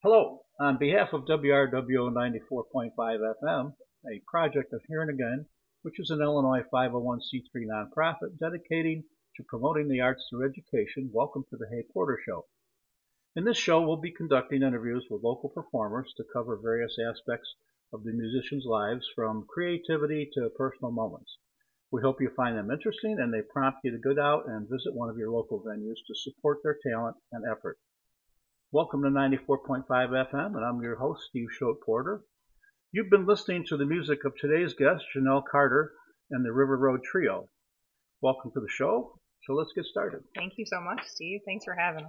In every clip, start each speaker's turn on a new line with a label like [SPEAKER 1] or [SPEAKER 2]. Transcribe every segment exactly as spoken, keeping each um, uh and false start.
[SPEAKER 1] Hello, on behalf of W R W ninety-four point five F M, a project of Here and Again, which is an Illinois five oh one c three nonprofit dedicating to promoting the arts through education, welcome to the Hay Porter Show. In this show, we'll be conducting interviews with local performers to cover various aspects of the musicians' lives, from creativity to personal moments. We hope you find them interesting and they prompt you to go out and visit one of your local venues to support their talent and effort. Welcome to ninety-four point five F M, and I'm your host, Steve Schote Porter. You've been listening to the music of today's guest, Janelle Carter, and the River Road Trio. Welcome to the show. So let's get started.
[SPEAKER 2] Thank you so much, Steve. Thanks for having us.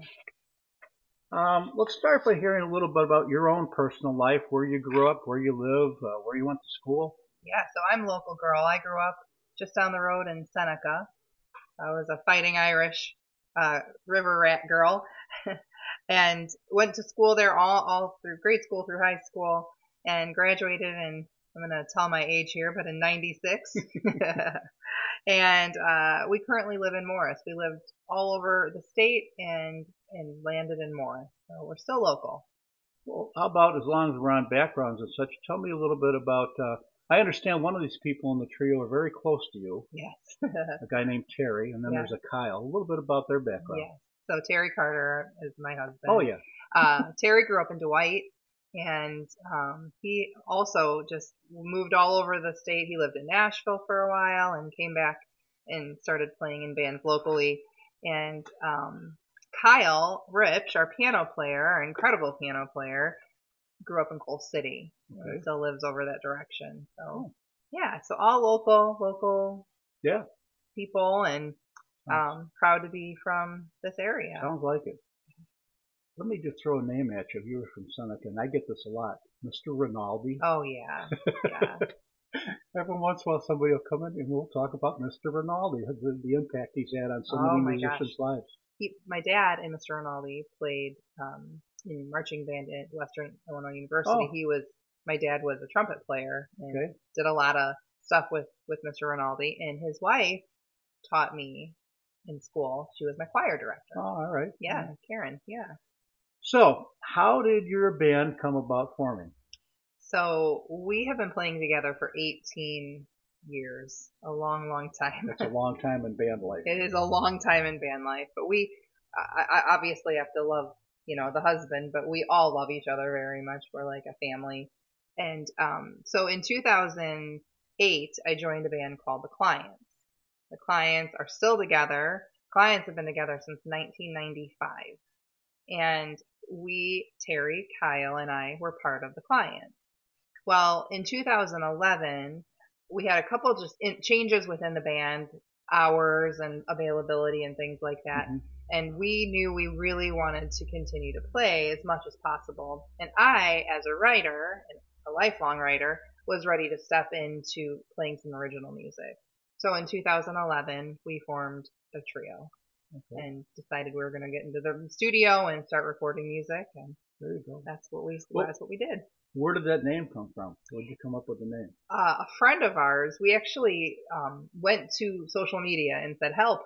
[SPEAKER 1] Um, let's start by hearing a little bit about your own personal life, where you grew up, where you live, uh, where you went to school.
[SPEAKER 2] Yeah, so I'm a local girl. I grew up just down the road in Seneca. I was a Fighting Irish uh, river rat girl and went to school there all, all through grade school, through high school, and graduated in, I'm going to tell my age here, but in ninety-six. And uh, we currently live in Morris. We lived all over the state and, and landed in Morris. So we're still local.
[SPEAKER 1] Well, how about, as long as we're on backgrounds and such, tell me a little bit about, uh, I understand one of these people in the trio are very close to you.
[SPEAKER 2] Yes.
[SPEAKER 1] A guy named Terry, and then
[SPEAKER 2] Yeah.
[SPEAKER 1] there's a Kyle. A little bit about their background.
[SPEAKER 2] Yes. So Terry Carter is my husband.
[SPEAKER 1] Oh, yeah.
[SPEAKER 2] Uh, Terry grew up in Dwight, and um, he also just moved all over the state. He lived in Nashville for a while and came back and started playing in bands locally. And um, Kyle Ripsch, our piano player, our incredible piano player, grew up in Coal City
[SPEAKER 1] Okay.
[SPEAKER 2] and still lives over that direction. So
[SPEAKER 1] Oh.
[SPEAKER 2] yeah, so all local, local
[SPEAKER 1] Yeah.
[SPEAKER 2] people, and
[SPEAKER 1] Nice.
[SPEAKER 2] um, proud to be from this area.
[SPEAKER 1] Sounds like it. Let me just throw a name at you. You were from Seneca, and I get this a lot. Mister Rinaldi.
[SPEAKER 2] Oh yeah, yeah.
[SPEAKER 1] Every once in a while, somebody will come in and we'll talk about Mister Rinaldi, the, the impact he's had on so
[SPEAKER 2] Oh
[SPEAKER 1] many
[SPEAKER 2] my
[SPEAKER 1] musicians'
[SPEAKER 2] gosh.
[SPEAKER 1] lives.
[SPEAKER 2] He, my dad and Mister Rinaldi played um, in marching band at Western Illinois University.
[SPEAKER 1] Oh.
[SPEAKER 2] He was my dad was a trumpet player and
[SPEAKER 1] Okay.
[SPEAKER 2] did a lot of stuff with with Mister Rinaldi, and his wife taught me in school. She was my choir director.
[SPEAKER 1] Oh, all right.
[SPEAKER 2] Yeah, Karen. Yeah.
[SPEAKER 1] So, how did your band come about forming?
[SPEAKER 2] So we have been playing together for eighteen years, a long, long time.
[SPEAKER 1] That's a long time in band life.
[SPEAKER 2] It is a long time in band life, but we I, I obviously have to love, you know, the husband, but we all love each other very much. We're like a family. And um, so in two thousand eight, I joined a band called The Clients. The Clients are still together. Clients have been together since nineteen ninety-five. And we, Terry, Kyle, and I were part of The Clients. Well, in two thousand eleven, we had a couple just in, changes within the band, hours and availability and things like that.
[SPEAKER 1] Mhm.
[SPEAKER 2] And we knew we really wanted to continue to play as much as possible. And I, as a writer, a lifelong writer, was ready to step into playing some original music. So in two thousand eleven, we formed a trio. Okay. And decided we were going to get into the studio and start recording music. And
[SPEAKER 1] there you go.
[SPEAKER 2] That's what we
[SPEAKER 1] well,
[SPEAKER 2] that's what we did.
[SPEAKER 1] Where did that name come from? Where did you come up with the name?
[SPEAKER 2] Uh, a friend of ours, we actually um, went to social media and said, help,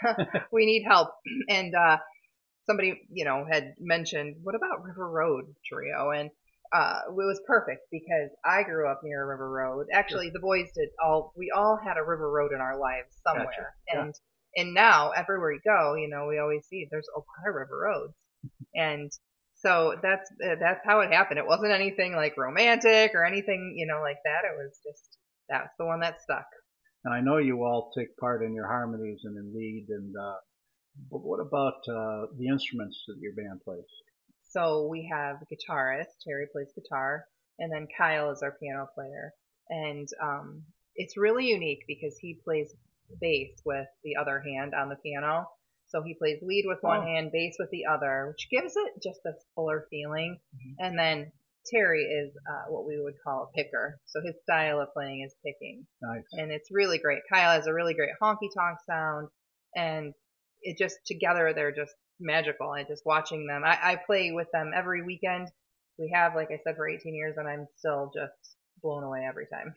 [SPEAKER 2] we need help. And uh, somebody, you know, had mentioned, what about River Road Trio? And uh, it was perfect because I grew up near a river road. Actually, the boys did all, we all had a river road in our lives somewhere.
[SPEAKER 1] Gotcha.
[SPEAKER 2] And and now everywhere you go, you know, we always see there's a lot of river roads. And so that's that's how it happened. It wasn't anything like romantic or anything, you know, like that. It was just that's the one that stuck.
[SPEAKER 1] And I know you all take part in your harmonies and in lead. And uh, but what about uh, the instruments that your band plays?
[SPEAKER 2] So we have a guitarist. Terry plays guitar, and then Kyle is our piano player. And um, it's really unique because he plays bass with the other hand on the piano. So he plays lead with one
[SPEAKER 1] oh.
[SPEAKER 2] hand, bass with the other, which gives it just this fuller feeling.
[SPEAKER 1] Mm-hmm.
[SPEAKER 2] And then Terry is uh, what we would call a picker. So his style of playing is picking.
[SPEAKER 1] Nice.
[SPEAKER 2] And it's really great. Kyle has a really great honky tonk sound, and it just together they're just magical. I just watching them. I, I play with them every weekend. We have, like I said, for eighteen years, and I'm still just blown away every time.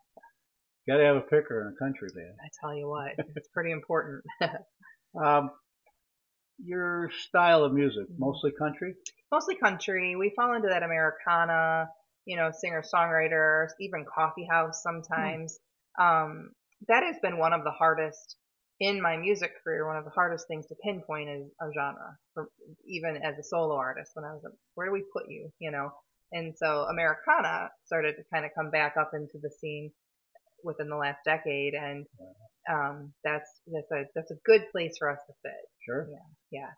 [SPEAKER 1] Got to have a picker in a country band.
[SPEAKER 2] I tell you what, it's pretty important.
[SPEAKER 1] um, your style of music, mostly country?
[SPEAKER 2] Mostly country. We fall into that Americana, you know, singer-songwriter, even coffee house
[SPEAKER 1] Hmm.
[SPEAKER 2] sometimes. Um, that has been one of the hardest in my music career. One of the hardest things to pinpoint is a genre, for, even as a solo artist. When I was like, where do we put you, you know? And so Americana started to kind of come back up into the scene within the last decade, and um, that's that's a that's a good place for us to fit.
[SPEAKER 1] Sure.
[SPEAKER 2] Yeah, yeah.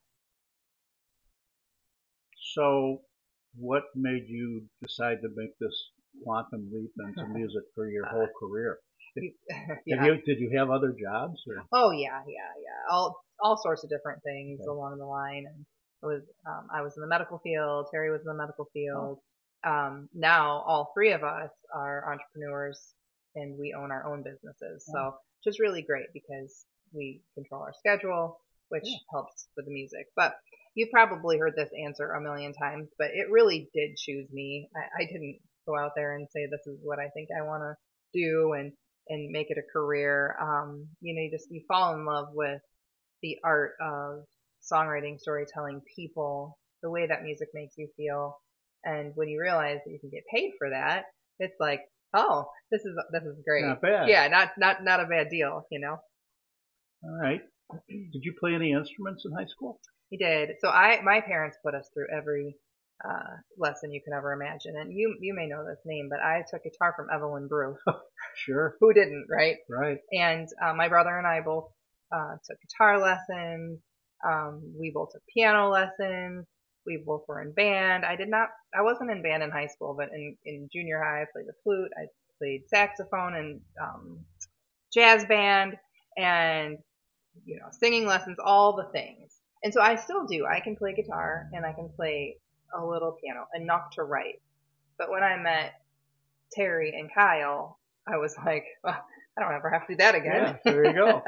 [SPEAKER 1] So, what made you decide to make this quantum leap into music for your
[SPEAKER 2] Uh,
[SPEAKER 1] whole career?
[SPEAKER 2] you,
[SPEAKER 1] Have
[SPEAKER 2] yeah.
[SPEAKER 1] you did you have other jobs or?
[SPEAKER 2] Oh yeah, yeah, yeah. All all sorts of different things
[SPEAKER 1] Okay.
[SPEAKER 2] along the line. And it was um, I was in the medical field. Terry was in the medical
[SPEAKER 1] Oh,
[SPEAKER 2] field. Um, now all three of us are entrepreneurs and we own our own businesses.
[SPEAKER 1] oh,
[SPEAKER 2] So which is really great because we control our schedule, which
[SPEAKER 1] yeah.
[SPEAKER 2] helps with the music. But you've probably heard this answer a million times, but it really did choose me. I, I didn't go out there and say this is what I think I want to do and and make it a career. Um, you know, you just you fall in love with the art of songwriting, storytelling, people, the way that music makes you feel, and when you realize that you can get paid for that, it's like, oh, this is this is great.
[SPEAKER 1] Not bad.
[SPEAKER 2] Yeah, not not not a bad deal, you know.
[SPEAKER 1] All right. Did you play any instruments in high school?
[SPEAKER 2] He did. So I my parents put us through every uh, lesson you can ever imagine, and you you may know this name, but I took guitar from Evelyn Brew.
[SPEAKER 1] Sure.
[SPEAKER 2] Who didn't, right?
[SPEAKER 1] Right.
[SPEAKER 2] And uh, my brother and I both uh, took guitar lessons. Um, we both took piano lessons. We both were in band. I did not. I wasn't in band in high school, but in in junior high, I played the flute. I played saxophone and um, jazz band, and you know, singing lessons, all the things. And so I still do. I can play guitar and I can play a little piano, enough to write. But when I met Terry and Kyle, I was like, well, I don't ever have to do that again.
[SPEAKER 1] Yeah, there you go.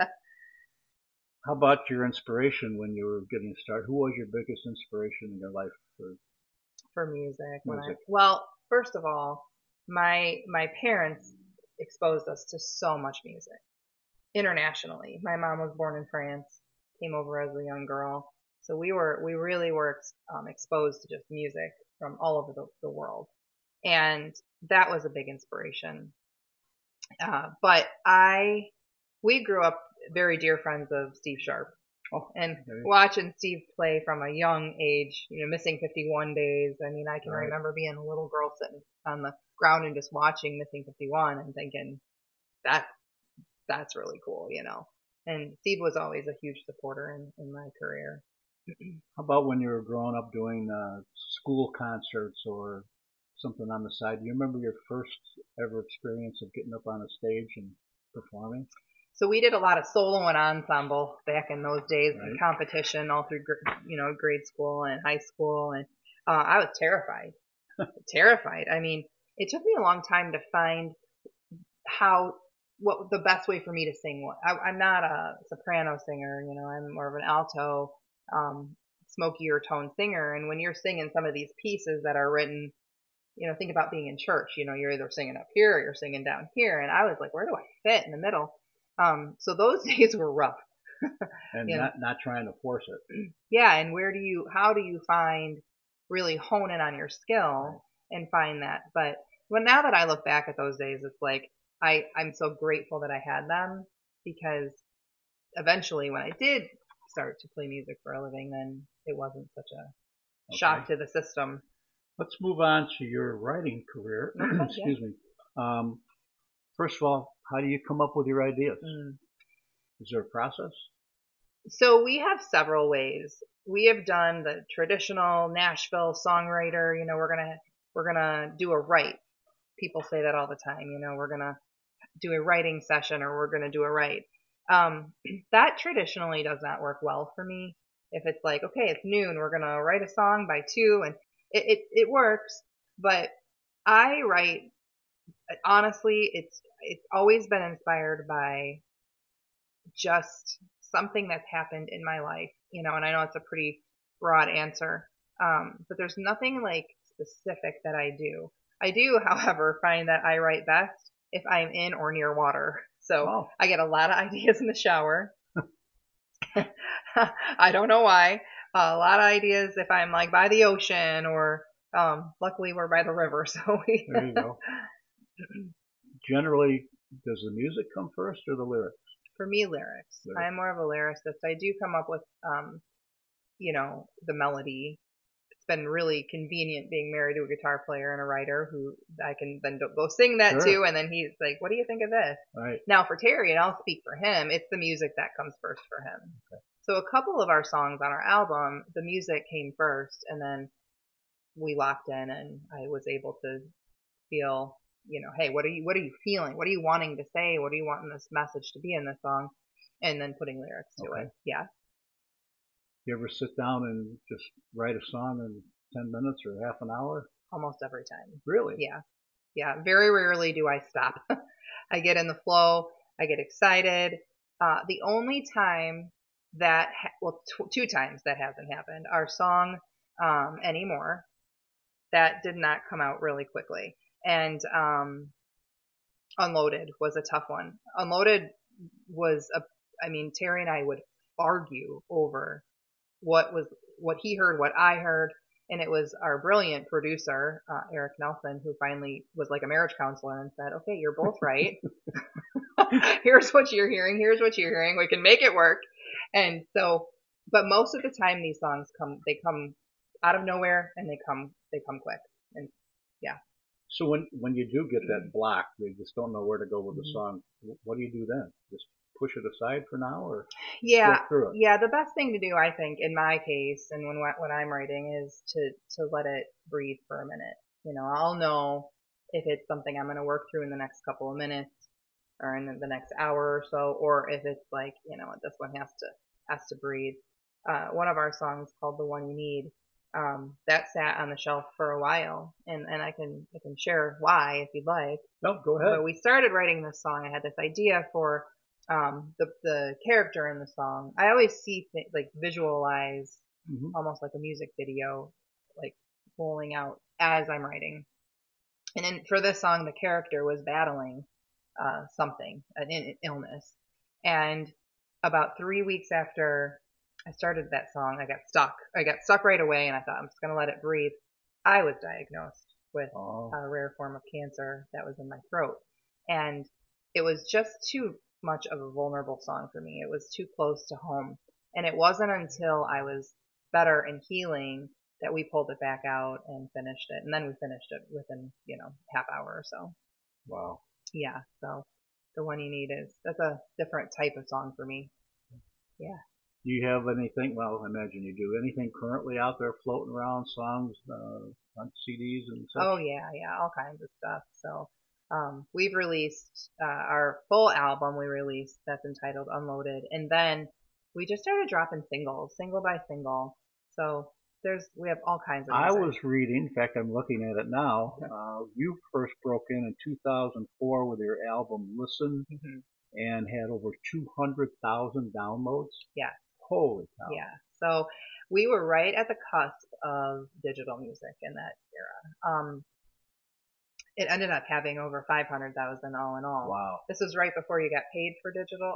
[SPEAKER 1] How about your inspiration when you were getting started? Who was your biggest inspiration in your life for
[SPEAKER 2] For music. When I
[SPEAKER 1] music?
[SPEAKER 2] well, first of all, my my parents exposed us to so much music internationally. My mom was born in France, came over as a young girl, so we were we really were um, exposed to just music from all over the, the world, and that was a big inspiration. Uh, but I we grew up very dear friends of Steve Sharp.
[SPEAKER 1] Oh,
[SPEAKER 2] And
[SPEAKER 1] okay.
[SPEAKER 2] watching Steve play from a young age, you know, missing fifty-one days. I mean, I can
[SPEAKER 1] Right.
[SPEAKER 2] remember being a little girl sitting on the ground and just watching Missing fifty-one and thinking that that's really cool, you know. And Steve was always a huge supporter in, in my career.
[SPEAKER 1] How about when you were growing up doing uh, school concerts or something on the side? Do you remember your first ever experience of getting up on a stage and performing?
[SPEAKER 2] So we did a lot of solo and ensemble back in those days in
[SPEAKER 1] Right.
[SPEAKER 2] competition all through, you know, grade school and high school. And uh, I was terrified, terrified. I mean, it took me a long time to find how what the best way for me to sing was. I, I'm not a soprano singer, you know, I'm more of an alto, um, smokier tone singer. And when you're singing some of these pieces that are written, you know, think about being in church, you know, you're either singing up here or you're singing down here. And I was like, where do I fit in the middle? Um, so those days were rough,
[SPEAKER 1] And
[SPEAKER 2] you know.
[SPEAKER 1] not not trying to force it.
[SPEAKER 2] Yeah. And where do you, how do you find really hone in on your
[SPEAKER 1] Right.
[SPEAKER 2] skill and find that? But when now that I look back at those days, it's like, I, I'm so grateful that I had them because eventually when I did start to play music for a living, then it wasn't such a
[SPEAKER 1] Okay.
[SPEAKER 2] shock to the system.
[SPEAKER 1] Let's move on to your writing career.
[SPEAKER 2] Okay. Yeah.
[SPEAKER 1] Excuse me. Um, first of all, how do you come up with your ideas?
[SPEAKER 2] Mm.
[SPEAKER 1] Is there a process?
[SPEAKER 2] So we have several ways. We have done the traditional Nashville songwriter, you know, we're going to, we're going to do a write. People say that all the time, you know, we're going to do a writing session or we're going to do a write. Um, that traditionally does not work well for me. If it's like, okay, it's noon, we're going to write a song by two and it, it, it works, but I write, honestly, it's, it's always been inspired by just something that's happened in my life, you know, and I know it's a pretty broad answer. Um, but there's nothing like specific that I do. I do, however, find that I write best if I'm in or near water. So
[SPEAKER 1] Oh,
[SPEAKER 2] I get a lot of ideas in the shower I don't know why. Uh, a lot of ideas if I'm like by the ocean or um, luckily we're by the river, so we.
[SPEAKER 1] There you go. Generally, does the music come first or the lyrics?
[SPEAKER 2] For me, lyrics.
[SPEAKER 1] Lyrics.
[SPEAKER 2] I'm more of a lyricist. I do come up with, um, you know, the melody. It's been really convenient being married to a guitar player and a writer who I can then go sing that
[SPEAKER 1] Sure.
[SPEAKER 2] to, and then he's like, "What do you think of this?"
[SPEAKER 1] Right.
[SPEAKER 2] Now for Terry, and I'll speak for him, it's the music that comes first for him.
[SPEAKER 1] Okay.
[SPEAKER 2] So a couple of our songs on our album, the music came first, and then we locked in, and I was able to feel, you know, hey, what are you, what are you feeling? What are you wanting to say? What are you wanting this message to be in this song? And then putting lyrics to
[SPEAKER 1] Okay.
[SPEAKER 2] it. Yeah.
[SPEAKER 1] You ever sit down and just write a song in ten minutes or half an hour?
[SPEAKER 2] Almost every time.
[SPEAKER 1] Really?
[SPEAKER 2] Yeah. Yeah. Very rarely do I stop. I get in the flow. I get excited. Uh, the only time that, ha- well, t- two times that hasn't happened. Our song, um, Anymore, that did not come out really quickly. And, um, Unloaded was a tough one. Unloaded was a, I mean, Terry and I would argue over what was, what he heard, what I heard. And it was our brilliant producer, uh, Eric Nelson, who finally was like a marriage counselor and said, okay, you're both right. Here's what you're hearing. Here's what you're hearing. We can make it work. And so, but most of the time these songs come, they come out of nowhere and they come, they come quick. And yeah.
[SPEAKER 1] So when when you do get that block, you just don't know where to go with the
[SPEAKER 2] Mhm.
[SPEAKER 1] song. What do you do then? Just push it aside for now, or
[SPEAKER 2] Yeah,
[SPEAKER 1] work through it?
[SPEAKER 2] yeah. The best thing to do, I think, in my case, and when when I'm writing, is to to let it breathe for a minute. You know, I'll know if it's something I'm going to work through in the next couple of minutes, or in the, the next hour or so, or if it's like, you know, this one has to has to breathe. Uh, one of our songs called "The One You Need," um, that sat on the shelf for a while, and and I can I can share why if you'd like.
[SPEAKER 1] No, go ahead.
[SPEAKER 2] But we started writing this song. I had this idea for um, the the character in the song. I always see th- like visualize
[SPEAKER 1] hmm
[SPEAKER 2] almost like a music video, like rolling out as I'm writing. And then for this song, the character was battling uh, something, an, an illness. And about three weeks after I started that song, I got stuck. I got stuck right away, and I thought I'm just gonna let it breathe. I was diagnosed with
[SPEAKER 1] Oh,
[SPEAKER 2] a rare form of cancer that was in my throat, and it was just too much of a vulnerable song for me. It was too close to home, and it wasn't until I was better and healing that we pulled it back out and finished it. And then we finished it within, you know, half hour or so.
[SPEAKER 1] wow.
[SPEAKER 2] Yeah. So the one you need is, that's a different type of song for me. Yeah.
[SPEAKER 1] Do you have anything? Well, I imagine you do. Anything currently out there floating around, songs uh, on C Ds and such?
[SPEAKER 2] Oh yeah. Yeah. All kinds of stuff. So, um, we've released, uh, our full album we released that's entitled Unloaded. And then we just started dropping singles, single by single. So there's, we have all kinds of
[SPEAKER 1] I
[SPEAKER 2] music.
[SPEAKER 1] was reading, in fact, I'm looking at it now. Uh, you first broke in in two thousand four with your album Listen
[SPEAKER 2] hmm
[SPEAKER 1] and had over two hundred thousand downloads.
[SPEAKER 2] Yeah.
[SPEAKER 1] Holy cow.
[SPEAKER 2] Yeah. So we were right at the cusp of digital music in that era. Um, it ended up having over five hundred thousand all in all.
[SPEAKER 1] Wow.
[SPEAKER 2] This was right before you got paid for digital,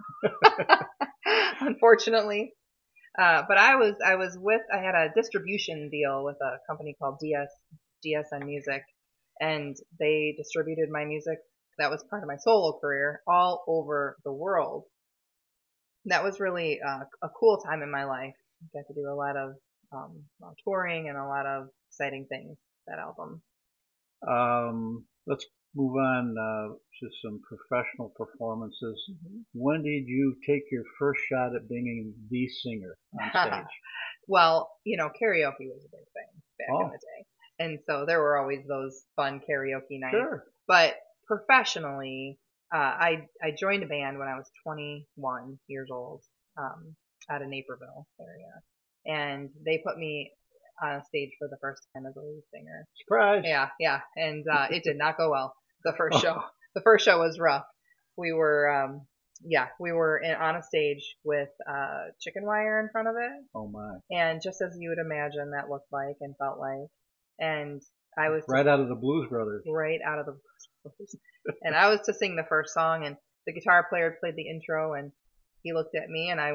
[SPEAKER 2] unfortunately. Uh, but I was, I was with, I had a distribution deal with a company called D S, D S N Music, and they distributed my music. That was part of my solo career all over the world. That was really uh, a cool time in my life. I got to do a lot of um, touring and a lot of exciting things. That album.
[SPEAKER 1] Um, let's move on uh, to some professional performances.
[SPEAKER 2] Mm-hmm.
[SPEAKER 1] When did you take your first shot at being the singer on stage?
[SPEAKER 2] Well, you know, karaoke was a big thing back
[SPEAKER 1] Oh.
[SPEAKER 2] in the day. And so there were always those fun karaoke nights.
[SPEAKER 1] Sure.
[SPEAKER 2] But professionally, uh, I, I joined a band when I was twenty-one years old, um, out of Naperville area. And they put me on a stage for the first time as a lead singer.
[SPEAKER 1] Surprise.
[SPEAKER 2] Yeah, yeah. And, uh, it did not go well. The first show, the first show was rough. We were, um, yeah, we were in, on a stage with, uh, chicken wire in front of it.
[SPEAKER 1] Oh my.
[SPEAKER 2] And just as you would imagine that looked like and felt like. And I was
[SPEAKER 1] Right out of the Blues Brothers.
[SPEAKER 2] right out of the Blues. And I was to sing the first song, and the guitar player played the intro, and he looked at me, and I went,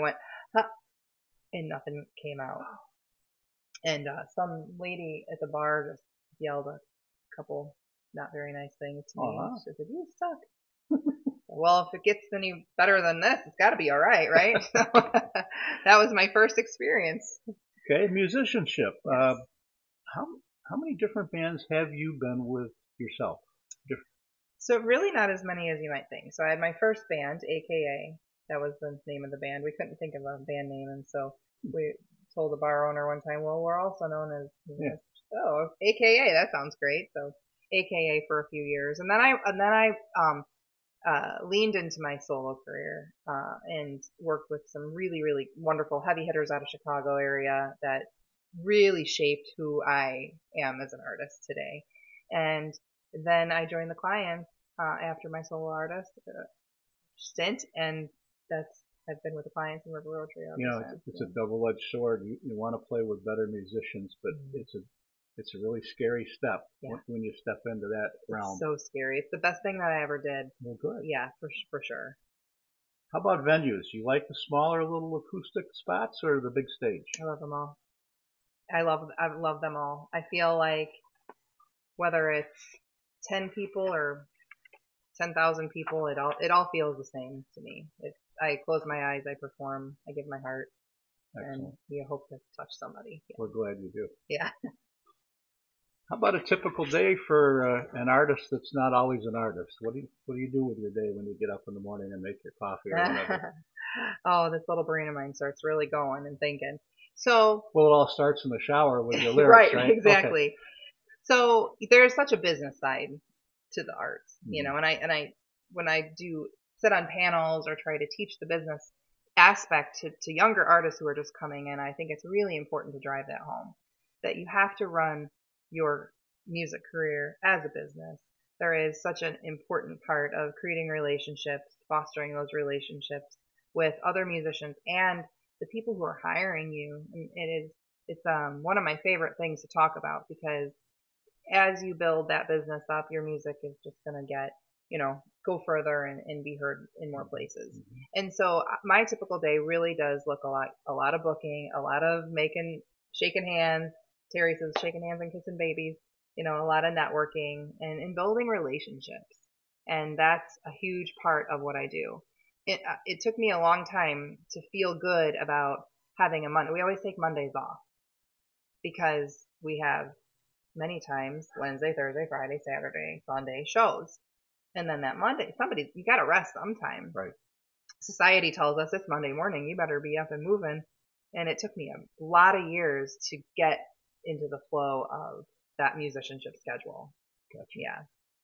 [SPEAKER 2] and nothing came out. And uh, some lady at the bar just yelled a couple not very nice things to me.
[SPEAKER 1] Uh-huh.
[SPEAKER 2] She said, "You suck." Well, if it gets any better than this, it's got to be all right, right? So that was my first experience.
[SPEAKER 1] Okay, musicianship.
[SPEAKER 2] Yes.
[SPEAKER 1] Uh, how how many different bands have you been with yourself? Different.
[SPEAKER 2] So really not as many as you might think. So I had my first band, A K A. That was the name of the band. We couldn't think of a band name, and so we told the bar owner one time, well, we're also known as,
[SPEAKER 1] Yeah.
[SPEAKER 2] oh, A K A. That sounds great. So A K A for a few years, and then I and then I um uh, leaned into my solo career uh, and worked with some really, really wonderful heavy hitters out of Chicago area that really shaped who I am as an artist today. And then I joined the clients uh, after my solo artist uh, stint, and that's I've been with the clients in River Rotary ever
[SPEAKER 1] You know, it's,
[SPEAKER 2] since.
[SPEAKER 1] it's
[SPEAKER 2] Yeah.
[SPEAKER 1] a double-edged sword. You, you want to play with better musicians, but
[SPEAKER 2] Mhm.
[SPEAKER 1] it's a it's a really scary step
[SPEAKER 2] Yeah.
[SPEAKER 1] when, when you step into that realm.
[SPEAKER 2] It's so scary. It's the best thing that I ever did.
[SPEAKER 1] Well, good.
[SPEAKER 2] Yeah, for for sure.
[SPEAKER 1] How about venues? You like the smaller little acoustic spots or the big stage?
[SPEAKER 2] I love them all. I love I love them all. I feel like whether it's ten people or ten thousand people, it all it all feels the same to me. It, I close my eyes, I perform, I give my heart,
[SPEAKER 1] Excellent.
[SPEAKER 2] and you hope to touch somebody. Yeah.
[SPEAKER 1] We're glad you do.
[SPEAKER 2] Yeah.
[SPEAKER 1] How about a typical day for uh, an artist that's not always an artist? What do you what do you do with your day when you get up in the morning and make your coffee or whatever?
[SPEAKER 2] Oh, this little brain of mine starts really going and thinking. So,
[SPEAKER 1] Well, it all starts in the shower with your lyrics,
[SPEAKER 2] right,
[SPEAKER 1] right?
[SPEAKER 2] exactly.
[SPEAKER 1] Okay.
[SPEAKER 2] So there's such a business side to the arts, you
[SPEAKER 1] Mhm.
[SPEAKER 2] know, and I and I when I do sit on panels or try to teach the business aspect to, to younger artists who are just coming in, I think it's really important to drive that home that you have to run your music career as a business. There is such an important part of creating relationships, fostering those relationships with other musicians and the people who are hiring you. And it is it's um one of my favorite things to talk about because as you build that business up, your music is just going to get, you know, go further and, and be heard in more places.
[SPEAKER 1] Mhm.
[SPEAKER 2] And so uh, my typical day really does look a lot, a lot of booking, a lot of making, shaking hands. Terry says shaking hands and kissing babies, you know, a lot of networking and, and building relationships. And that's a huge part of what I do. It, uh, it took me a long time to feel good about having a Monday. We always take Mondays off because we have many times Wednesday, Thursday, Friday, Saturday, Sunday shows. And then that Monday, somebody, you got to rest sometime.
[SPEAKER 1] Right.
[SPEAKER 2] Society tells us it's Monday morning, you better be up and moving. And it took me a lot of years to get into the flow of that musicianship schedule.
[SPEAKER 1] Gotcha.
[SPEAKER 2] Yeah.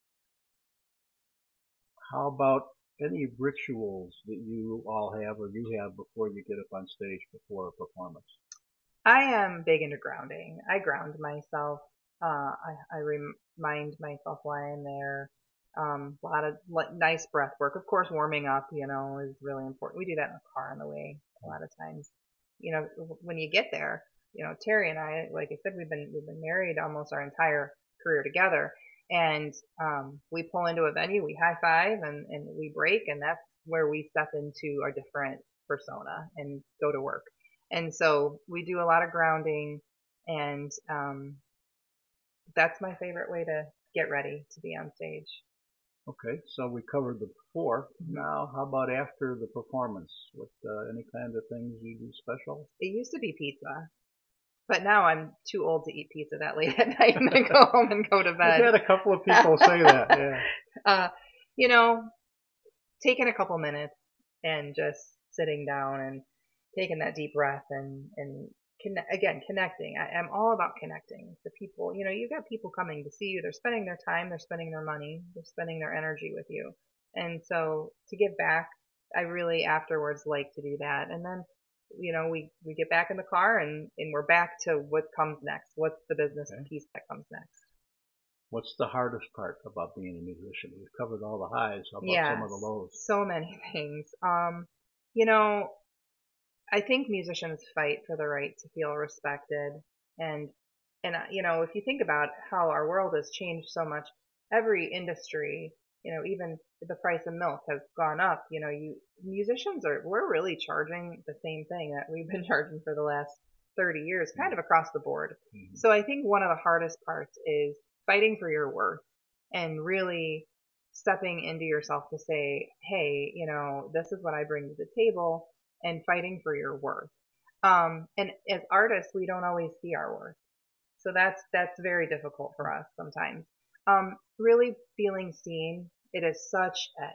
[SPEAKER 1] How about any rituals that you all have or you have before you get up on stage before a performance?
[SPEAKER 2] I am big into grounding. I ground myself. Uh, I, I remind myself why I'm there. Um, a lot of like, nice breath work. Of course, warming up, you know, is really important. We do that in the car on the way a lot of times. You know, when you get there, you know, Terry and I, like I said, we've been we've been married almost our entire career together, and um, we pull into a venue, we high five, and and we break, and that's where we step into our different persona and go to work. And so we do a lot of grounding, and um, that's my favorite way to get ready to be on stage.
[SPEAKER 1] Okay, so we covered the before.
[SPEAKER 2] Mhm.
[SPEAKER 1] Now, how about after the performance? What uh, any kind of things you do special?
[SPEAKER 2] It used to be pizza, but now I'm too old to eat pizza that late at night and then go home and go to
[SPEAKER 1] I've
[SPEAKER 2] bed.
[SPEAKER 1] had a couple of people say that. Yeah.
[SPEAKER 2] uh, you know, taking a couple minutes and just sitting down and taking that deep breath and and conne- again connecting. I, I'm all about connecting to people. You know, you got people coming to see you. They're spending their time, they're spending their money, they're spending their energy with you. And so to give back, I really afterwards like to do that. And then you know, we we get back in the car and and we're back to what comes next. What's the business
[SPEAKER 1] Okay.
[SPEAKER 2] piece that comes next?
[SPEAKER 1] What's the hardest part about being a musician? We've covered all the highs. How about some
[SPEAKER 2] Yes,
[SPEAKER 1] of the lows?
[SPEAKER 2] so many things. Um, you know, I think musicians fight for the right to feel respected. And, and, uh, you know, if you think about how our world has changed so much, every industry you know, even the price of milk has gone up. You know, you musicians are we're really charging the same thing that we've been charging for the last thirty years, kind of across the board.
[SPEAKER 1] Mm-hmm.
[SPEAKER 2] So I think one of the hardest parts is fighting for your worth and really stepping into yourself to say, hey, you know, this is what I bring to the table, and fighting for your worth. Um, and as artists, we don't always see our worth. So that's, that's very difficult for us sometimes. Um, really feeling seen. It is such an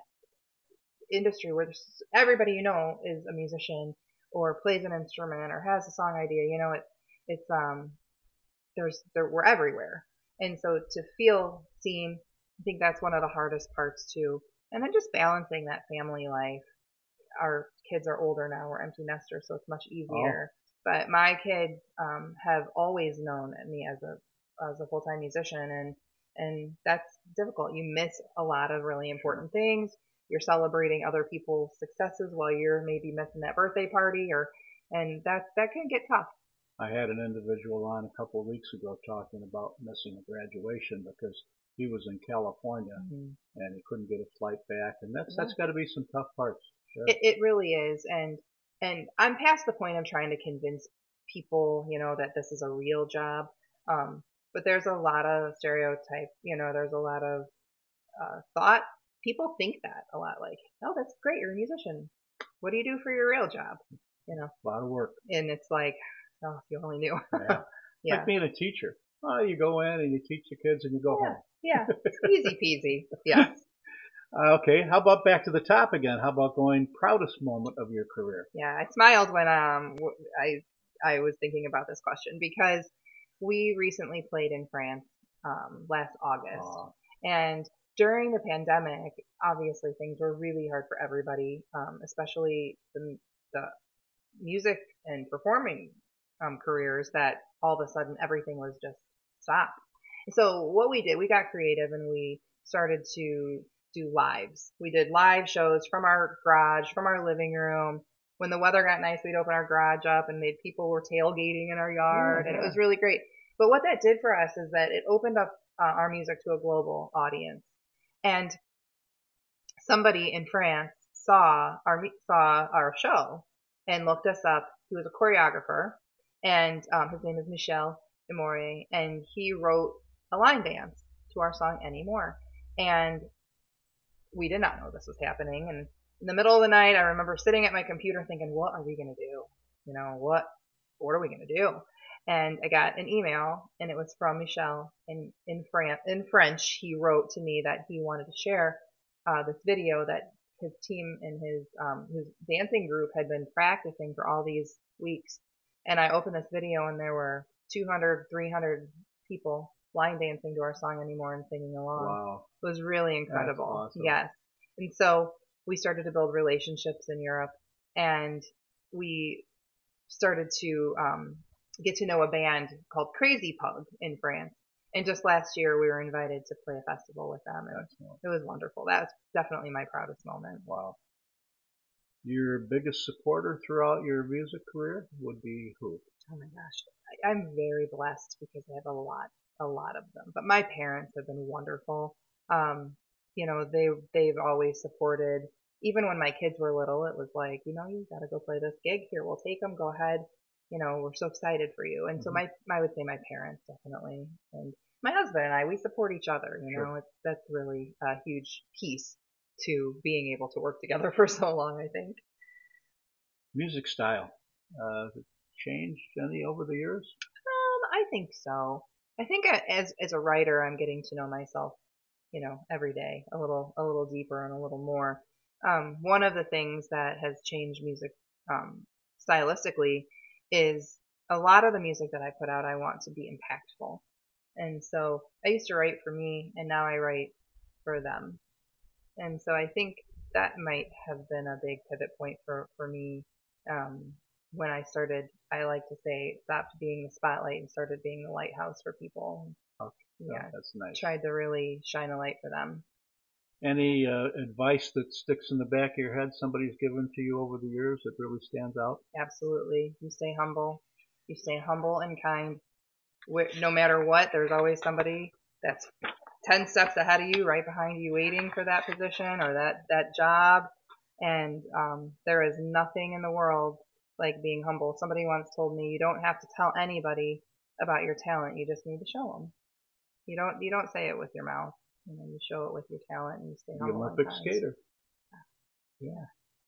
[SPEAKER 2] industry where there's, everybody you know is a musician or plays an instrument or has a song idea. You know, it, it's, um, there's, there, we're everywhere. And so to feel seen, I think that's one of the hardest parts too. And then just balancing that family life. Our kids are older now, we're empty nesters, so it's much easier.
[SPEAKER 1] Oh.
[SPEAKER 2] But my kids um, have always known me as a as a full time musician, and and that's difficult. You miss a lot of really important things. You're celebrating other people's successes while you're maybe missing that birthday party, or and that that can get tough.
[SPEAKER 1] I had an individual on a couple of weeks ago talking about missing a graduation because he was in California mm-hmm. and he couldn't get a flight back, and that's yeah. that's got to be some tough parts. Sure.
[SPEAKER 2] It, it really is, and and I'm past the point of trying to convince people, you know, that this is a real job. Um, but there's a lot of stereotype, you know, there's a lot of uh, thought. People think that a lot, like, oh, that's great, you're a musician. What do you do for your real job? You know,
[SPEAKER 1] a lot of work.
[SPEAKER 2] And it's like, oh, if you only knew.
[SPEAKER 1] Yeah.
[SPEAKER 2] Yeah.
[SPEAKER 1] Like being a teacher. Oh, you go in and you teach the kids and you go
[SPEAKER 2] yeah.
[SPEAKER 1] home.
[SPEAKER 2] Yeah, it's easy peasy. Yeah.
[SPEAKER 1] Uh, okay, how about back to the top again? How about going proudest moment of your career?
[SPEAKER 2] Yeah, I smiled when um I I was thinking about this question because we recently played in France um, last August,
[SPEAKER 1] Aww.
[SPEAKER 2] And during the pandemic, obviously things were really hard for everybody, um, especially the, the music and performing um, careers. That all of a sudden everything was just stopped. So what we did, we got creative and we started to do lives. We did live shows from our garage, from our living room. When the weather got nice, we'd open our garage up and made people were tailgating in our yard, yeah, and it was really great. But what that did for us is that it opened up uh, our music to a global audience. And somebody in France saw our saw our show and looked us up. He was a choreographer, and um, his name is Michel Imore, and he wrote a line dance to our song Anymore. And we did not know this was happening. And in the middle of the night, I remember sitting at my computer thinking, what are we going to do? You know, what, what are we going to do? And I got an email, and it was from Michel in, in France, in French. He wrote to me that he wanted to share, uh, this video that his team and his, um, his dancing group had been practicing for all these weeks. And I opened this video and there were two hundred, three hundred people line dancing to our song Anymore and singing along.
[SPEAKER 1] Wow.
[SPEAKER 2] It was really incredible.
[SPEAKER 1] That's awesome. Yes.
[SPEAKER 2] And so we started to build relationships in Europe, and we started to um, get to know a band called Crazy Pug in France. And just last year we were invited to play a festival with them, and Excellent. It was wonderful. That was definitely my proudest moment.
[SPEAKER 1] Wow. Your biggest supporter throughout your music career would be who?
[SPEAKER 2] Oh my gosh. I, I'm very blessed because I have a lot, a lot of them. But my parents have been wonderful. Um, you know, they, they've always supported, even when my kids were little, it was like, you know, you gotta go play this gig here. We'll take them, go ahead. You know, we're so excited for you. And mm-hmm. so my, I would say my parents definitely. And my husband and I, we support each other. You know, sure. it's, that's really a huge piece to being able to work together for so long, I think.
[SPEAKER 1] Music style, uh, has it changed any over the years?
[SPEAKER 2] Um, I think so. I think as, as a writer, I'm getting to know myself, you know, every day a little, a little deeper and a little more. Um, one of the things that has changed music, um, stylistically is a lot of the music that I put out, I want to be impactful. And so I used to write for me, and now I write for them. And so I think that might have been a big pivot point for, for me. Um, when I started, I like to say, stopped being the spotlight and started being the lighthouse for people.
[SPEAKER 1] Okay. Yeah, yeah, that's nice.
[SPEAKER 2] Tried to really shine a light for them.
[SPEAKER 1] Any uh, advice that sticks in the back of your head somebody's given to you over the years that really stands out?
[SPEAKER 2] Absolutely. You stay humble. You stay humble and kind. No matter what, there's always somebody that's ten steps ahead of you, right behind you, waiting for that position or that, that job. And um, there is nothing in the world like being humble. Somebody once told me you don't have to tell anybody about your talent. You just need to show them. You don't you don't say it with your mouth. You know, you show it with your talent and you stay
[SPEAKER 1] The
[SPEAKER 2] humble.
[SPEAKER 1] Olympic skater. Yeah.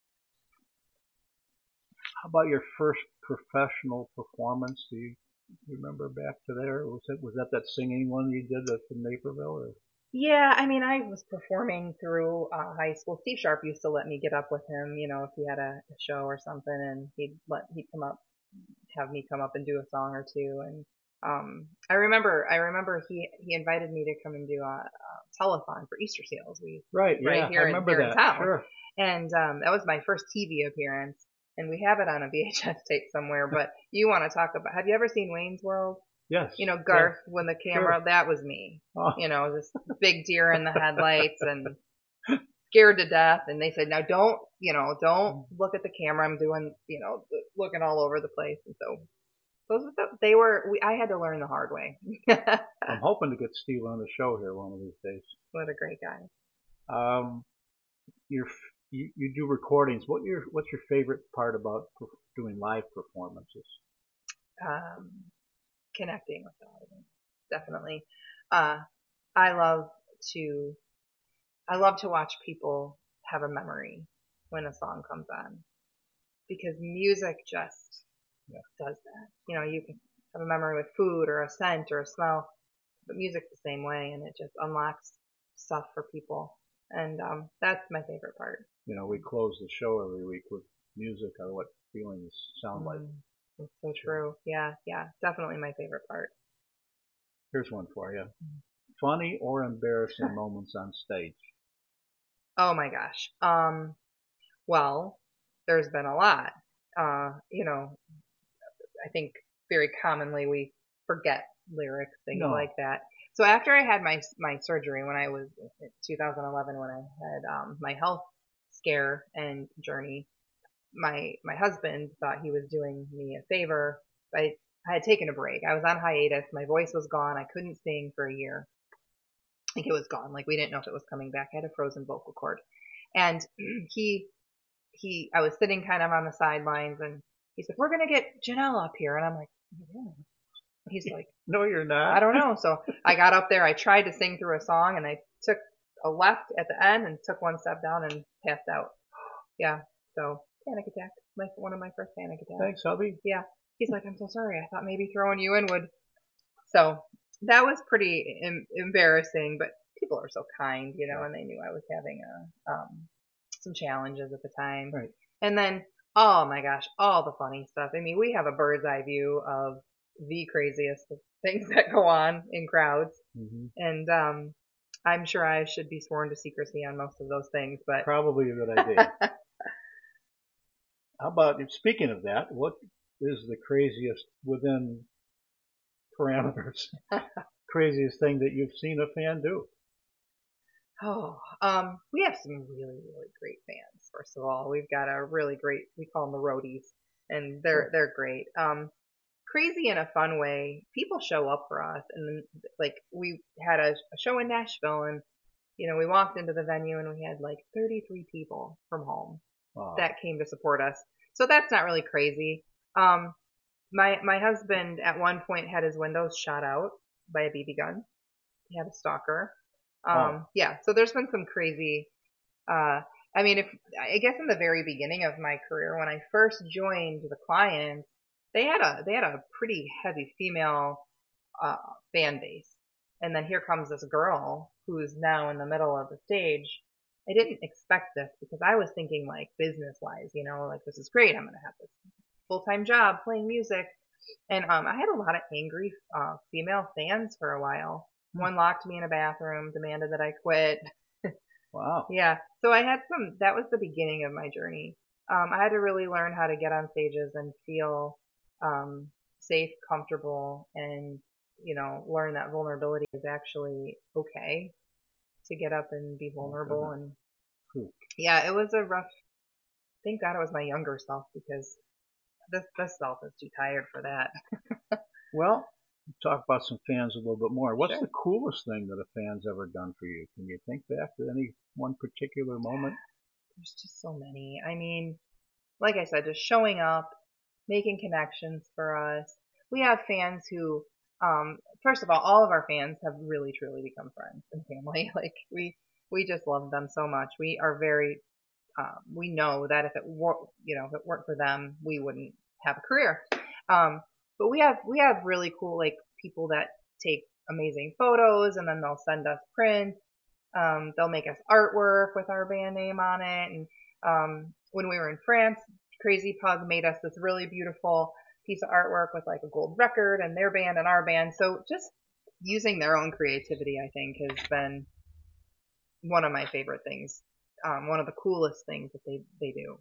[SPEAKER 1] How about your first professional performance? Do you remember back to there? Was it was that that singing one you did at the Naperville? Or?
[SPEAKER 2] Yeah, I mean, I was performing through uh, high school. Steve Sharp used to let me get up with him, you know, if he had a, a show or something, and he'd let he'd come up, have me come up and do a song or two. And um, I remember, I remember he he invited me to come and do a, a telethon for Easter seals. We
[SPEAKER 1] Right,
[SPEAKER 2] right
[SPEAKER 1] yeah,
[SPEAKER 2] here
[SPEAKER 1] I
[SPEAKER 2] in
[SPEAKER 1] remember
[SPEAKER 2] here in
[SPEAKER 1] that.
[SPEAKER 2] town,
[SPEAKER 1] Sure.
[SPEAKER 2] and um, that was my first T V appearance. And we have it on a V H S tape somewhere. But you want to talk about? Have you ever seen Wayne's World?
[SPEAKER 1] Yes.
[SPEAKER 2] You know, Garth,
[SPEAKER 1] Yes.
[SPEAKER 2] when the camera,
[SPEAKER 1] Sure.
[SPEAKER 2] that was me.
[SPEAKER 1] Oh.
[SPEAKER 2] You know, this big deer in the headlights and scared to death. And they said, now don't, you know, don't look at the camera. I'm doing, you know, looking all over the place. And so those were the, they were, we, I had to learn the hard way.
[SPEAKER 1] I'm hoping to get Steve on the show here one of these days.
[SPEAKER 2] What a great guy.
[SPEAKER 1] Um, you're, you, you do recordings. What your, what's your favorite part about doing live performances?
[SPEAKER 2] Um, connecting with the audience, definitely. Uh, I love to, I love to watch people have a memory when a song comes on, because music just yeah. does that. You know, you can have a memory with food or a scent or a smell, but music's the same way, and it just unlocks stuff for people. And um, that's my favorite part.
[SPEAKER 1] You know, we close the show every week with music or what feelings sound mm. like.
[SPEAKER 2] It's so true. Yeah, yeah, definitely my favorite part.
[SPEAKER 1] Here's one for you. Funny or embarrassing moments on stage?
[SPEAKER 2] Oh my gosh. Um, well, there's been a lot. Uh, you know, I think very commonly we forget lyrics, things no. like that. So after I had my my surgery when I was in two thousand eleven, when I had um, my health scare and journey, my my husband thought he was doing me a favor. I I had taken a break. I was on hiatus. My voice was gone. I couldn't sing for a year. Like it was gone. Like we didn't know if it was coming back. I had a frozen vocal cord. And he he I was sitting kind of on the sidelines, and he said, "We're gonna get Janelle up here." And I'm like, "Yeah." He's like,
[SPEAKER 1] "No, you're not."
[SPEAKER 2] I don't know. So I got up there. I tried to sing through a song, and I took a left at the end and took one step down and passed out. Yeah. So panic attack. My one of my first panic attacks.
[SPEAKER 1] Thanks, hubby.
[SPEAKER 2] Yeah. He's like, "I'm so sorry. I thought maybe throwing you in would." So that was pretty em- embarrassing, but people are so kind, you know, and they knew I was having a um some challenges at the time.
[SPEAKER 1] Right.
[SPEAKER 2] And then, oh my gosh, all the funny stuff. I mean, we have a bird's eye view of the craziest things that go on in crowds. Mm-hmm. And um, I'm sure I should be sworn to secrecy on most of those things, but
[SPEAKER 1] probably a good idea. How about, speaking of that, what is the craziest within parameters, craziest thing that you've seen a fan do?
[SPEAKER 2] Oh, um, we have some really, really great fans. First of all, we've got a really great, we call them the roadies, and they're, they're great. Um, crazy in a fun way. People show up for us, and like we had a, a show in Nashville, and you know, we walked into the venue and we had like thirty-three people from home wow. that came to support us. So that's not really crazy. Um, my, my husband at one point had his windows shot out by a B B gun. He had a stalker. Um, oh. yeah, so there's been some crazy, uh, I mean, if, I guess in the very beginning of my career, when I first joined the clients, they had a, they had a pretty heavy female, uh, fan base. And then here comes this girl who's now in the middle of the stage. I didn't expect this because I was thinking like business wise, you know, like this is great. I'm going to have this full-time job playing music. And, um, I had a lot of angry, uh, female fans for a while. One locked me in a bathroom, demanded that I quit.
[SPEAKER 1] Wow.
[SPEAKER 2] Yeah. So I had some, that was the beginning of my journey. Um, I had to really learn how to get on stages and feel, um, safe, comfortable, and, you know, learn that vulnerability is actually okay to get up and be vulnerable. Oh, and cool. Yeah, it was a rough, thank God it was my younger self because this, this self is too tired for that.
[SPEAKER 1] Well, talk about some fans a little bit more. What's
[SPEAKER 2] Sure.
[SPEAKER 1] the coolest thing that a fan's ever done for you? Can you think back to any one particular moment?
[SPEAKER 2] There's just so many. I mean, like I said, just showing up, making connections for us. We have fans who, um, first of all, all of our fans have really truly become friends and family. Like we, we just love them so much. We are very, um, we know that if it were, you know, if it weren't for them, we wouldn't have a career. Um, but we have, we have really cool, like people that take amazing photos and then they'll send us prints. Um, they'll make us artwork with our band name on it. And, um, when we were in France, Crazy Pug made us this really beautiful piece of artwork with like a gold record and their band and our band. So just using their own creativity, I think, has been one of my favorite things. Um, one of the coolest things that they, they do.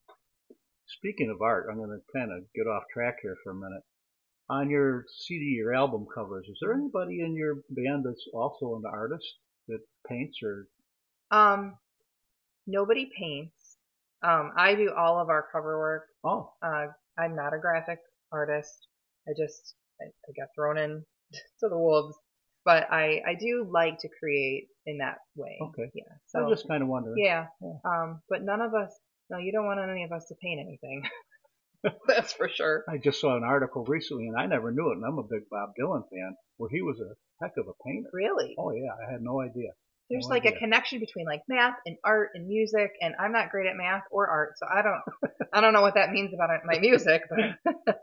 [SPEAKER 1] Speaking of art, I'm going to kind of get off track here for a minute. On your C D, your album covers, is there anybody in your band that's also an artist that paints or?
[SPEAKER 2] Um, nobody paints. Um, I do all of our cover work.
[SPEAKER 1] Oh,
[SPEAKER 2] Uh, I'm not a graphic artist. I just, I, I got thrown in to the wolves. But I, I do like to create in that way.
[SPEAKER 1] okay.
[SPEAKER 2] Yeah.
[SPEAKER 1] I
[SPEAKER 2] So,
[SPEAKER 1] was just kind of wondering.
[SPEAKER 2] yeah.
[SPEAKER 1] Yeah.
[SPEAKER 2] Um, but none of us, no, you don't want any of us to paint anything. That's for sure.
[SPEAKER 1] I just saw an article recently, and I never knew it, and I'm a big Bob Dylan fan, where he was a heck of a painter.
[SPEAKER 2] Really.
[SPEAKER 1] Oh yeah, I had no idea.
[SPEAKER 2] There's
[SPEAKER 1] No
[SPEAKER 2] like a
[SPEAKER 1] idea.
[SPEAKER 2] connection between like math and art and music, and I'm not great at math or art, so I don't, I don't know what that means about my music, but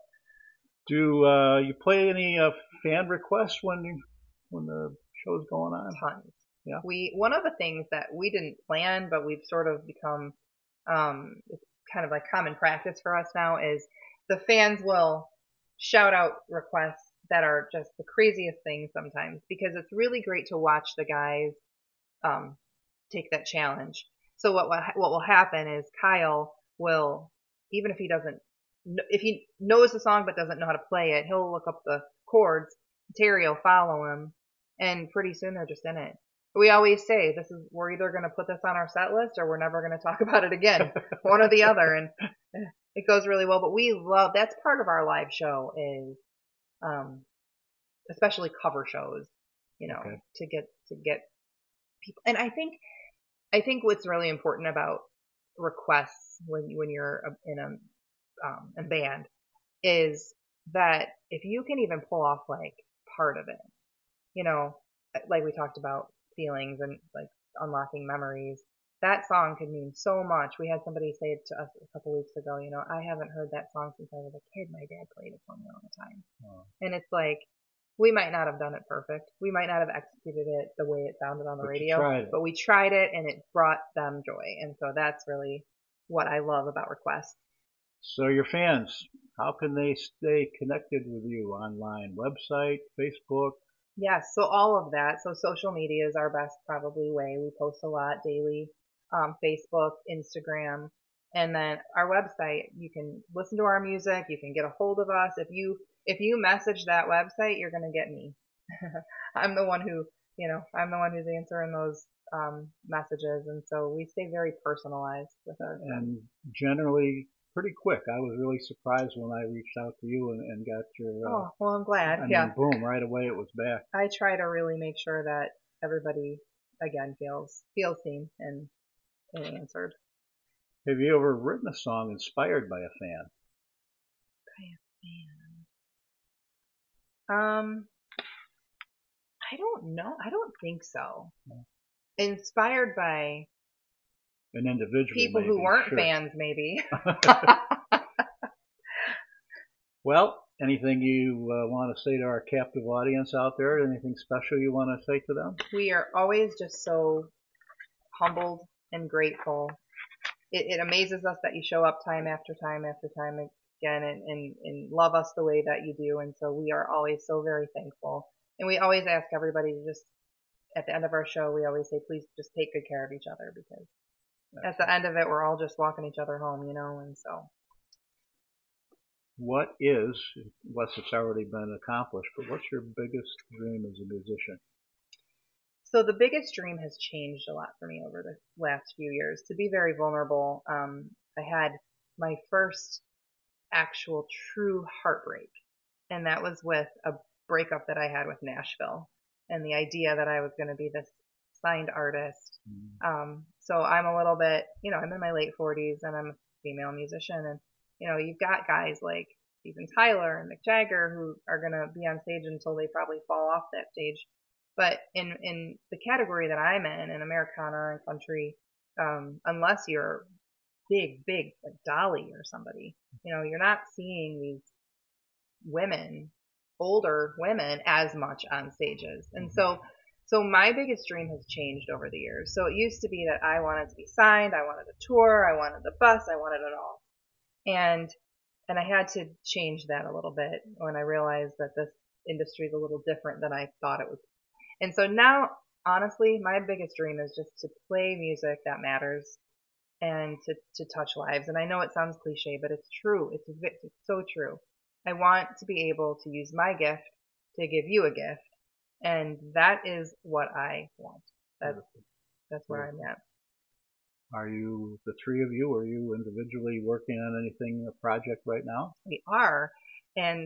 [SPEAKER 1] Do uh, you play any uh, fan requests when you, when the show's going on?
[SPEAKER 2] tons.
[SPEAKER 1] Yeah.
[SPEAKER 2] We, one of the things that we didn't plan, but we've sort of become, um, it's kind of like common practice for us now is the fans will shout out requests that are just the craziest things sometimes because it's really great to watch the guys, um, take that challenge. So what what will happen is Kyle will, even if he doesn't, if he knows the song but doesn't know how to play it, he'll look up the chords. Terry will follow him, and pretty soon they're just in it. We always say this is we're either going to put this on our set list or we're never going to talk about it again, one or the other, and it goes really well. But we love that's part of our live show is, um, especially cover shows, you know,
[SPEAKER 1] Okay.
[SPEAKER 2] to get to get people. And I think I think what's really important about requests when when you're in a um, a band is that if you can even pull off like part of it, you know, like we talked about feelings and like unlocking memories. That song could mean so much. We had somebody say it to us a couple weeks ago, you know, I haven't heard that song since I was a kid. My dad played it for me all the time.
[SPEAKER 1] Oh.
[SPEAKER 2] And it's like, we might not have done it perfect. We might not have executed it the way it sounded on the
[SPEAKER 1] But
[SPEAKER 2] radio,
[SPEAKER 1] you tried it.
[SPEAKER 2] but we tried it and it brought them joy. And so that's really what I love about requests.
[SPEAKER 1] So your fans, how can they stay connected with you online? Website, Facebook?
[SPEAKER 2] Yes, so all of that. So social media is our best probably way. We post a lot daily, um, Facebook, Instagram, and then our website. You can listen to our music. You can get a hold of us. If you if you message that website, you're gonna get me. I'm the one who, you know, I'm the one who's answering those um, messages, and so we stay very personalized with our.
[SPEAKER 1] And generally pretty quick. I was really surprised when I reached out to you and, and got your, uh,
[SPEAKER 2] Oh, well, I'm glad.
[SPEAKER 1] I
[SPEAKER 2] Yeah,
[SPEAKER 1] mean, boom, right away it was back.
[SPEAKER 2] I try to really make sure that everybody again feels feels seen and, and answered.
[SPEAKER 1] Have you ever written a song inspired by a fan?
[SPEAKER 2] Um, I don't know. I don't think so. Inspired by
[SPEAKER 1] An individual,
[SPEAKER 2] people
[SPEAKER 1] maybe,
[SPEAKER 2] who weren't
[SPEAKER 1] sure.
[SPEAKER 2] fans, maybe.
[SPEAKER 1] Well, anything you uh, want to say to our captive audience out there? Anything special you want to say to them?
[SPEAKER 2] We are always just so humbled and grateful. It, it amazes us that you show up time after time after time again and, and, and love us the way that you do. And so we are always so very thankful. And we always ask everybody to just, at the end of our show, we always say, please just take good care of each other because at the end of it, we're all just walking each other home, you know, and so.
[SPEAKER 1] What is, unless it's already been accomplished, but what's your biggest dream as a musician?
[SPEAKER 2] So the biggest dream has changed a lot for me over the last few years. To be very vulnerable, um, I had my first actual true heartbreak, and that was with a breakup that I had with Nashville and the idea that I was going to be this signed artist.
[SPEAKER 1] Mm.
[SPEAKER 2] Um, so I'm a little bit, you know, I'm in my late forties and I'm a female musician, and you know, you've got guys like Steven Tyler and Mick Jagger who are going to be on stage until they probably fall off that stage. But in in the category that I'm in, in Americana and country, um, unless you're big, big like Dolly or somebody, you know, you're not seeing these women, older women, as much on stages. And so, so my biggest dream has changed over the years. So it used to be that I wanted to be signed, I wanted a tour, I wanted the bus, I wanted it all. And and I had to change that a little bit when I realized that this industry is a little different than I thought it was. And so now, honestly, my biggest dream is just to play music that matters and to, to touch lives. And I know it sounds cliche, but it's true. It's, it's so true. I want to be able to use my gift to give you a gift. And that is what I want. That's, that's where I'm at.
[SPEAKER 1] Are you, the three of you, are you individually working on anything, a project right now?
[SPEAKER 2] We are. And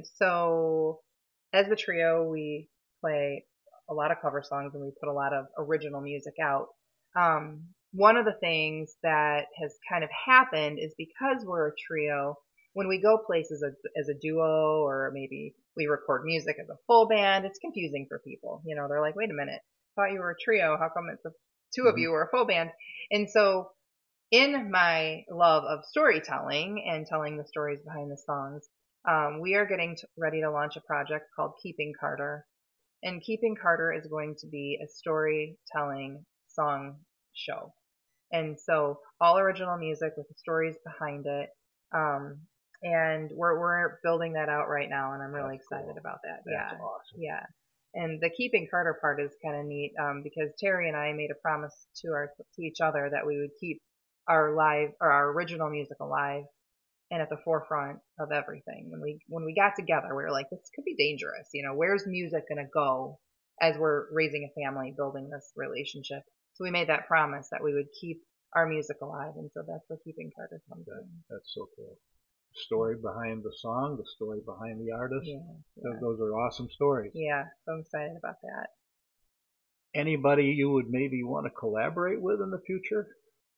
[SPEAKER 2] so as the trio, we play a lot of cover songs and we put a lot of original music out. Um, one of the things that has kind of happened is because we're a trio, when we go places as, as a duo or maybe we record music as a full band, it's confusing for people. You know, they're like, wait a minute, I thought you were a trio. How come it's a, two mm-hmm. of you or a full band? And so in my love of storytelling and telling the stories behind the songs, um, we are getting to, ready to launch a project called Keeping Carter. And Keeping Carter is going to be a storytelling song show. And so all original music with the stories behind it. Um, and we're, we're building that out right now, and I'm really That's excited cool. about that.
[SPEAKER 1] That's
[SPEAKER 2] yeah.
[SPEAKER 1] awesome.
[SPEAKER 2] Yeah. And the Keeping Carter part is kind of neat, um, because Terry and I made a promise to our, to each other that we would keep our live or our original music alive and at the forefront of everything. When we, when we got together, we were like, this could be dangerous. You know, where's music going to go as we're raising a family, building this relationship? So we made that promise that we would keep our music alive. And so that's where Keeping Carter comes
[SPEAKER 1] that,
[SPEAKER 2] in.
[SPEAKER 1] That's so cool. Story behind the song, the story behind the artist.
[SPEAKER 2] Yeah, yeah.
[SPEAKER 1] Those are awesome stories.
[SPEAKER 2] Yeah. So I'm excited about that.
[SPEAKER 1] Anybody you would maybe want to collaborate with in the future?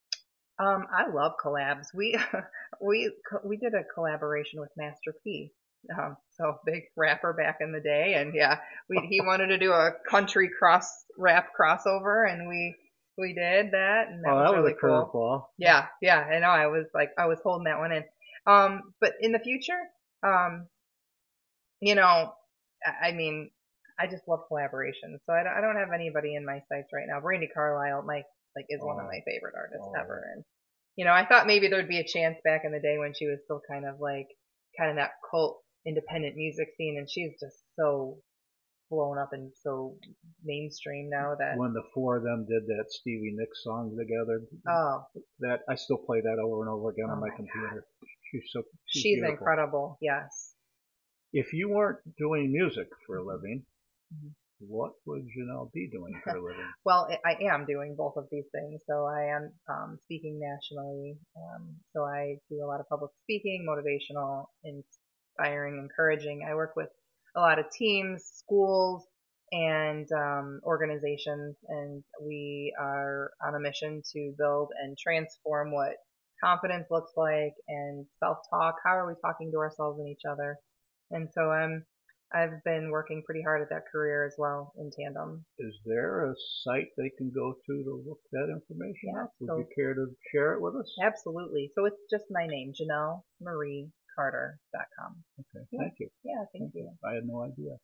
[SPEAKER 2] Um, I love collabs. We, we, we did a collaboration with Master P. Um, so big rapper back in the day. And yeah, we, he wanted to do a country cross rap crossover and we, we did that. And that
[SPEAKER 1] oh,
[SPEAKER 2] was
[SPEAKER 1] that
[SPEAKER 2] really
[SPEAKER 1] was a
[SPEAKER 2] cool.
[SPEAKER 1] curveball.
[SPEAKER 2] Yeah. Yeah. I know. I was like, I was holding that one in. Um, but in the future, um, you know, I, I mean, I just love collaboration. So I don't, I don't have anybody in my sights right now. Brandi Carlile, my, like, is oh. one of my favorite artists oh. ever. And, you know, I thought maybe there'd be a chance back in the day when she was still kind of like, kind of that cult independent music scene. And she's just so blown up and so mainstream now that.
[SPEAKER 1] When the four of them did that Stevie Nicks song together.
[SPEAKER 2] Oh.
[SPEAKER 1] That, I still play that over and over again
[SPEAKER 2] oh
[SPEAKER 1] on my,
[SPEAKER 2] my
[SPEAKER 1] computer. God. She's so, she's,
[SPEAKER 2] she's incredible. Yes.
[SPEAKER 1] If you weren't doing music for a living, mm-hmm. what would Janelle be doing for a living?
[SPEAKER 2] Well, I am doing both of these things. So I am um, speaking nationally. Um, so I do a lot of public speaking, motivational, inspiring, encouraging. I work with a lot of teams, schools, and um, organizations, and we are on a mission to build and transform what confidence looks like and self-talk. How are we talking to ourselves and each other? And so I'm I've been working pretty hard at that career as well in tandem.
[SPEAKER 1] Is there a site they can go to to look that information
[SPEAKER 2] yeah,
[SPEAKER 1] up? Would
[SPEAKER 2] so,
[SPEAKER 1] you care to share it with us?
[SPEAKER 2] Absolutely. So it's just my name, Janelle Marie Carter dot com.
[SPEAKER 1] Okay,
[SPEAKER 2] yeah.
[SPEAKER 1] thank you.
[SPEAKER 2] Yeah, thank, thank you.
[SPEAKER 1] you. I had no idea.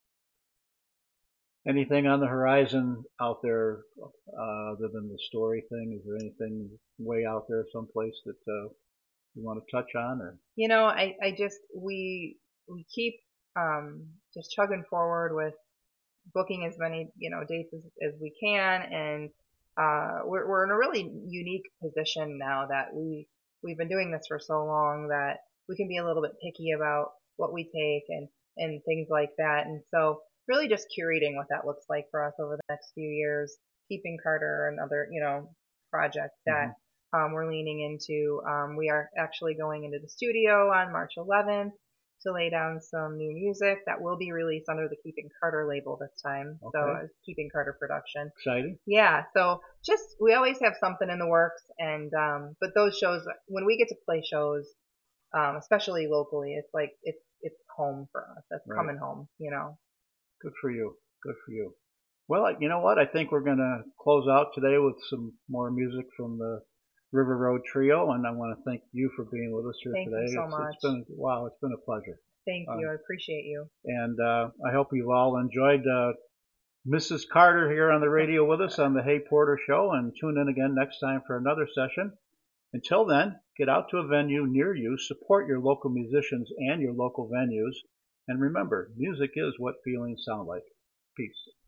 [SPEAKER 1] Anything on the horizon out there uh, other than the story thing? Is there anything way out there someplace that uh, you want to touch on? Or
[SPEAKER 2] You know, I, I just, we, we keep um, just chugging forward with booking as many, you know, dates as, as we can. And uh, we're, we're in a really unique position now that we, we've been doing this for so long that we can be a little bit picky about what we take and, and things like that. And so really just curating what that looks like for us over the next few years, Keeping Carter and other, you know, projects that mm-hmm. um, we're leaning into. Um, we are actually going into the studio on March eleventh to lay down some new music that will be released under the Keeping Carter label this time.
[SPEAKER 1] Okay.
[SPEAKER 2] So uh, Keeping Carter production.
[SPEAKER 1] Exciting.
[SPEAKER 2] Yeah. So just we always have something in the works, and um, but those shows when we get to play shows, um, especially locally, it's like it's it's home for us. That's
[SPEAKER 1] Right.
[SPEAKER 2] coming home, you know.
[SPEAKER 1] Good for you. Good for you. Well, you know what? I think we're going to close out today with some more music from the River Road Trio, and I want to thank you for being with us here
[SPEAKER 2] Thank
[SPEAKER 1] today.
[SPEAKER 2] you so
[SPEAKER 1] it's,
[SPEAKER 2] much.
[SPEAKER 1] it's been wow, it's been a pleasure.
[SPEAKER 2] Thank you.
[SPEAKER 1] Um,
[SPEAKER 2] I appreciate you.
[SPEAKER 1] and uh, I hope you've all enjoyed uh, Missus Carter here on the radio with us on the Hey Porter Show, and tune in again next time for another session. Until then, get out to a venue near you, support your local musicians and your local venues, and remember, music is what feelings sound like. Peace.